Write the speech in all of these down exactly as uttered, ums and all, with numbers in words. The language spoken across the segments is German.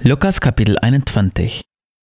Lukas Kapitel einundzwanzig.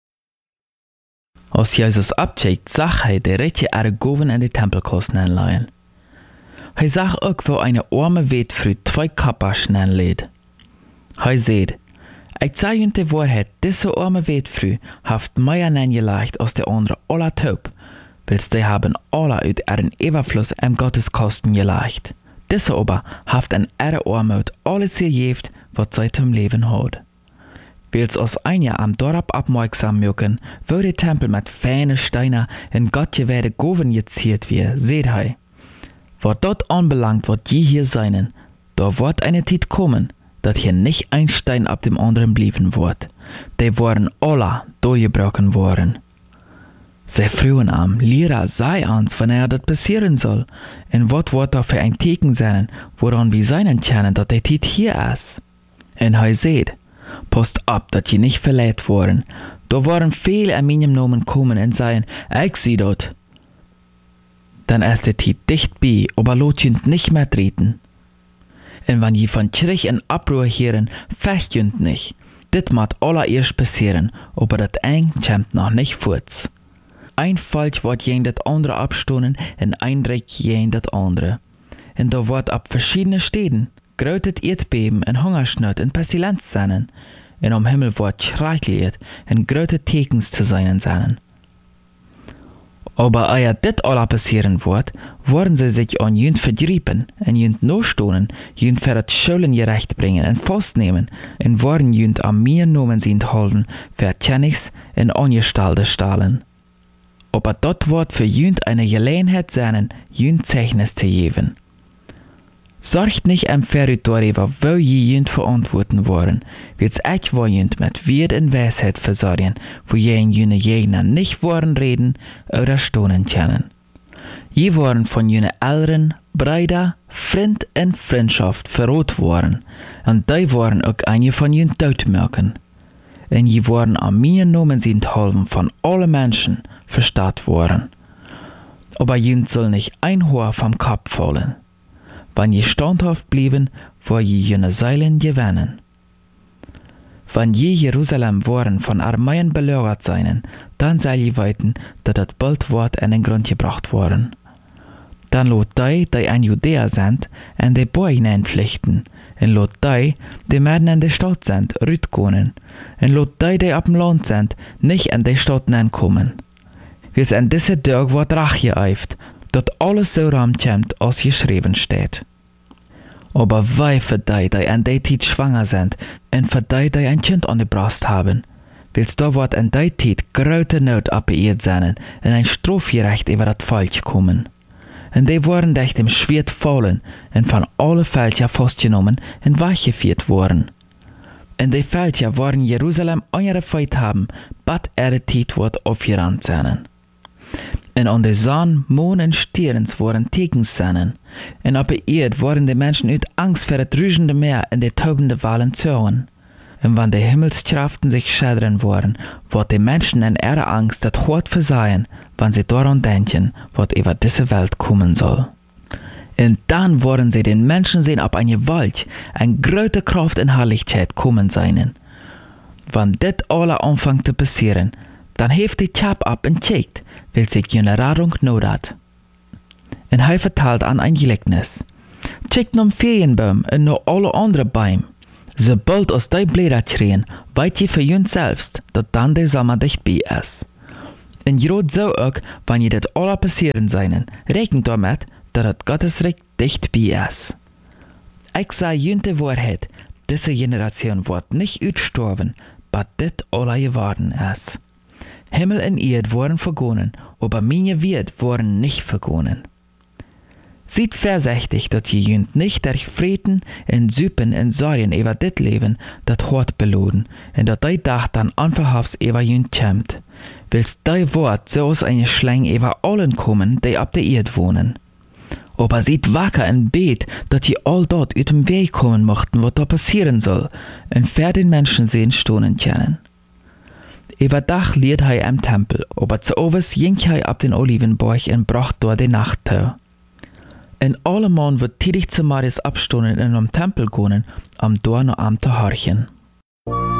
Als Jesus absteigt, zag hij de rijtje Argoven en de tempelkosten aanleien. Hij zag ook wo eine arme weetvrouw twee kappas aanleed. Hij zei, ik zei jullie de waarheid, deze arme weetvrouw heeft meer aangelegd als de andere alle taub, wils die hebben alle uit ihren Überfluss am Gotteskosten gelegd. Diese aber heeft an ihre Armut alles gegeven wat zij zum Leben hat. Wils als ein am Dorp aufmerksam mögen, wo der Tempel mit feinen Steinen in Gott gewährte Goven geziert wird, seht hei. Wat dort anbelangt, wat je hier seinen, da wird eine Zeit kommen, dat hier nicht ein Stein ab dem anderen blieben wird. Die waren alle durchgebrochen worden. Sie frühen am, Lehrer sei uns, wann er dat passieren soll, und wat wird da für ein Teken sein, woran wir seinen kennen, dat die Zeit hier ist. Und hei seht, passt ab, dat je nicht verleiht worden. Da waren viele an meinem Namen kommen und sagen, ich sieh dort. Dann ist die Zeit dicht bei, aber lot jünd nicht mehr treten. Und wenn je von Kirch in Abruhr hören, fecht jünd nicht. Dit mat allererst passieren, aber dat eng kommt noch nicht fort. Ein Falsch wird jen dat andere abstonen und ein Dreck jen dat andere. Und da wird ab verschiedene Städten grötet Erdbeben und Hungersnot und Pestilenz sein, und am Himmel wird schrecklich und gröte Tekens zu sein sein. Aber ehe dit alle passieren wird, werden sie sich an jünd verdriepen, und jünd nostonen, jünd für das Schulen gerecht bringen und festnehmen, und werden jünd am mir Nomen sind halten, für Tjennigs und Angestellte stahlen. Aber dort wird für jünd eine Gelegenheit sein, jünd Zeichnis zu geben. Sorgt nicht am Verrüt darüber, wo je jünd verantworten worden, wird's echt wo jünd mit Wert und Weisheit versorgen, wo je in jüne Gegner nicht worden reden oder stonen können. Je waren von jüne Eltern, Brüder, Freund und Freundschaft verrot worden, und die waren auch einige von jünd Todmerken. Und je waren am mir Nomen sind halben von allen Menschen verstaat worden. Aber jünd soll nicht ein Haar vom Kopf fallen. Wenn je standhaft blieben, wo je jene Seilen gewinnen. Wenn je Jerusalem waren von Armeien belagert seien, dann soll je weiten, dass das bald wird an den Grund gebracht worden. Dann lot die, die ein Judäer sind, an die Boy hineinpflichten, und lot die, die Männer in der Stadt sind, rütkonen, und lot die, die ab dem Land sind, nicht an die Stadt hineinkommen. Wie's an diese Tag wird Rach geeift, dat alles so ramkommt, als geschrieben steht. Aber wei für die, die an der Zeit schwanger sind, und für die, die ein Kind an der Brust haben, wils da wird an der Zeit große Not abbeirrt sein, und ein Strafgerecht über das Falsch kommen. Und die waren durch dem Schwert fallen, und von allen Fälscher festgenommen und weggeführt worden. Und die Fälscher waren Jerusalem angefeuert haben, bat ihre Zeit wird aufgerannt sein. Und an der Sonne, Mond und Sterns waren Tekens sein. Und auf der Erde waren die Menschen uit Angst vor das rüschende Meer und die taubende Walen zögern. Und wenn die Himmelskraften sich schädern waren, wird die Menschen in ihrer Angst das Hort versehen, wenn sie daran denken, was über diese Welt kommen soll. Und dann werden sie den Menschen sehen, ob eine Gewalt, eine große Kraft und Herrlichkeit kommen sein. Wenn das alle anfängt zu passieren, dann hebt die Chap ab und checkt, will sich jene Radung not hat. Und er verteilt an ein Gleichnis. Checkt nun Ferienbaum und noch alle anderen Bäume. Sobald aus die Blätter schreien, weit je für jünd selbst, dass dann der Sommer dicht bei ist. Und gerade so auch, wenn je das alle passieren seinen, rechnet damit, dass das Gottesreich dicht bei ist. Ich sage jünd die Wahrheit, diese Generation wird nicht aussterben, bis das alle geworden ist. Himmel und Erde wurden vergonnen, aber meine Wert wurden nicht vergonnen. Seid vorsichtig, dass ihr jünd nicht durch Frieden und Süppen und Sorgen über dit Leben, das Hort beloden, und dass die Dach dann unverhofft über jünd kommt, wils die Wort so aus eine Schlange über allen kommen, die auf der Erde wohnen. Aber seid wacker und bet, dass ihr all dort uit dem Weg kommen mochten, was da passieren soll, und für den Menschen sehen stonen können. Über Dach liert hei am Tempel, aber zu overs ging hei ab den Olivenberg und bracht dort die Nacht tau. Und alle Mann wird tätig zu Marius abstunden in am Tempel gehen, am dort noch am zu horchen.